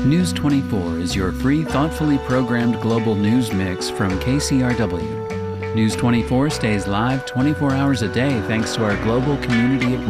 News 24 is your free, thoughtfully programmed global news mix from KCRW. News 24 stays live 24 hours a day thanks to our global community of